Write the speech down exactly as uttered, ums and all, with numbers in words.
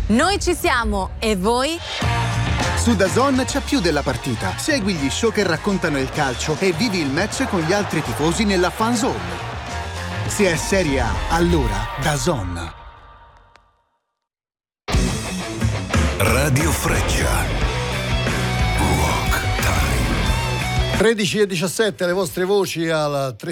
Noi ci siamo, e voi? Su DAZN c'è più della partita. Segui gli show che raccontano il calcio e vivi il match con gli altri tifosi nella fan zone. Se è Serie A, allora DAZN. Radio Freccia. Walk Time. tredici e diciassette, le vostre voci al tre